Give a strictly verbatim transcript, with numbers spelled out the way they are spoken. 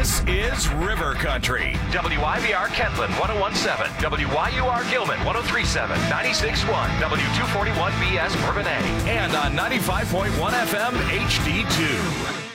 This is River Country. W I V R Kentland one oh one point seven, W Y U R Gilman one oh three point seven, ninety-six point one, W two forty-one B S Bourbonnais, And on ninety-five point one F M H D two.